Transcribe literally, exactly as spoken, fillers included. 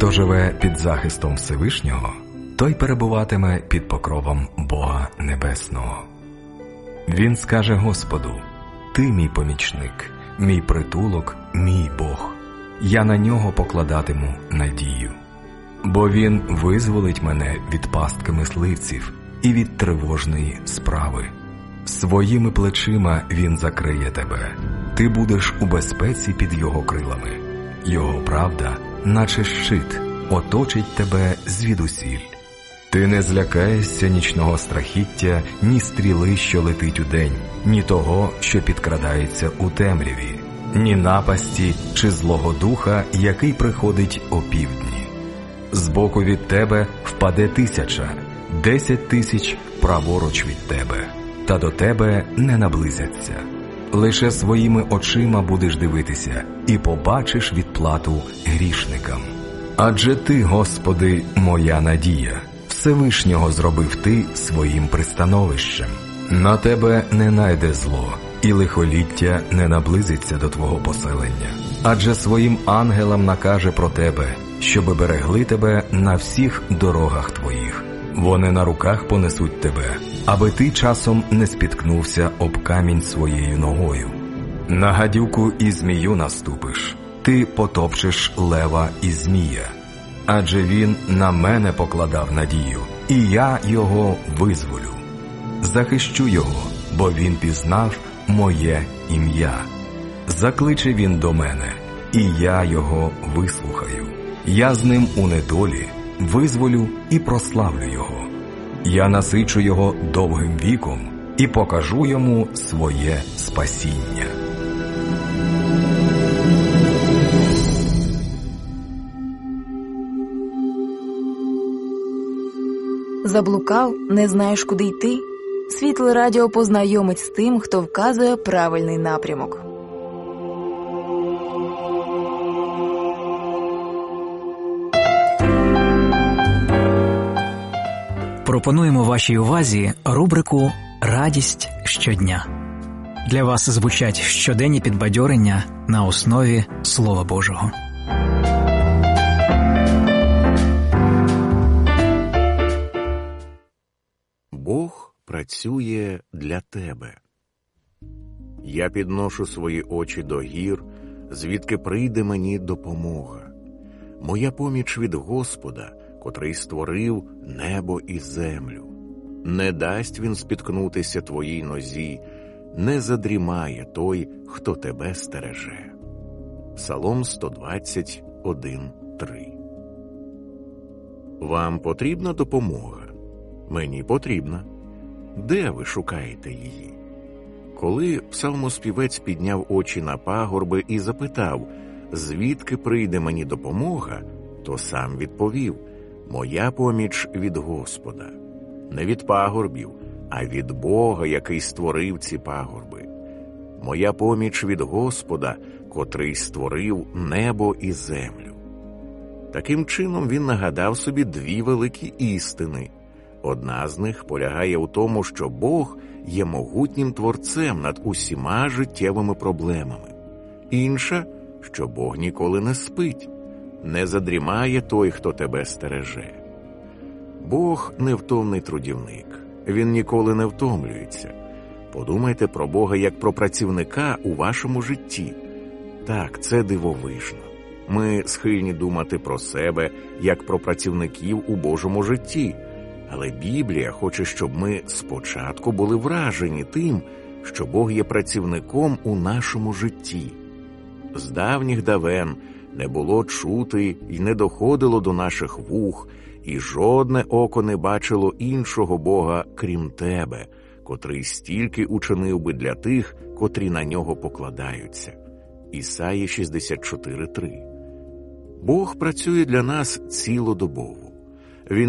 Хто живе під захистом Всевишнього, той перебуватиме під покровом Бога Небесного. Він скаже Господу: «Ти мій помічник, мій притулок, мій Бог. Я на нього покладатиму надію. Бо він визволить мене від пастки мисливців і від тривожної справи. Своїми плечима він закриє тебе. Ти будеш у безпеці під його крилами. Його правда, наче щит, оточить тебе звідусіль. Ти не злякаєшся нічного страхіття, ні стріли, що летить удень, ні того, що підкрадається у темряві, ні напасті чи злого духа, який приходить опівдні. Збоку від тебе впаде тисяча, десять тисяч праворуч від тебе, та до тебе не наблизяться. Лише своїми очима будеш дивитися і побачиш відплату грішникам. Адже ти, Господи, моя надія, Всевишнього зробив ти своїм пристановищем. На тебе не найде зло, і лихоліття не наблизиться до твого поселення. Адже своїм ангелам накаже про тебе, щоби берегли тебе на всіх дорогах твоїх. Вони на руках понесуть тебе, аби ти часом не спіткнувся об камінь своєю ногою. На гадюку і змію наступиш, ти потопчеш лева і змія. Адже він на мене покладав надію, і я його визволю. Захищу його, бо він пізнав моє ім'я. Закличе він до мене, і я його вислухаю. Я з ним у недолі визволю і прославлю його. Я насичу його довгим віком і покажу йому своє спасіння. Заблукав, не знаєш, куди йти? Світле радіо познайомить з тим, хто вказує правильний напрямок. Пропонуємо вашій увазі рубрику «Радість щодня». Для вас звучать щоденні підбадьорення на основі Слова Божого. Бог працює для тебе. Я підношу свої очі до гір, звідки прийде мені допомога. Моя поміч від Господа, котрий створив небо і землю. Не дасть він спіткнутися твоїй нозі, не задрімає той, хто тебе стереже. Псалом сто двадцять один три. Вам потрібна допомога? Мені потрібна. Де ви шукаєте її? Коли псалмоспівець підняв очі на пагорби і запитав, звідки прийде мені допомога, то сам відповів: моя поміч від Господа. Не від пагорбів, а від Бога, який створив ці пагорби. Моя поміч від Господа, котрий створив небо і землю. Таким чином він нагадав собі дві великі істини. Одна з них полягає у тому, що Бог є могутнім творцем над усіма життєвими проблемами. Інша, що Бог ніколи не спить, не задрімає той, хто тебе стереже. Бог – невтомний трудівник, він ніколи не втомлюється. Подумайте про Бога як про працівника у вашому житті. Так, це дивовижно. Ми схильні думати про себе як про працівників у Божому житті. Але Біблія хоче, щоб ми спочатку були вражені тим, що Бог є працівником у нашому житті. З давніх давен не було чути й не доходило до наших вух, і жодне око не бачило іншого Бога, крім тебе, котрий стільки учинив би для тих, котрі на нього покладаються. Ісаї шістдесят чотири три. Бог працює для нас цілодобово.